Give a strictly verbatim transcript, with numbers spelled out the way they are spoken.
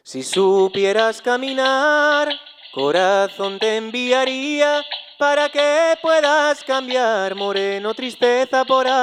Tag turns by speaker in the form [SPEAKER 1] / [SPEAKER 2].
[SPEAKER 1] Si supieras caminar, corazón te enviaría para que puedas cambiar, moreno, tristeza por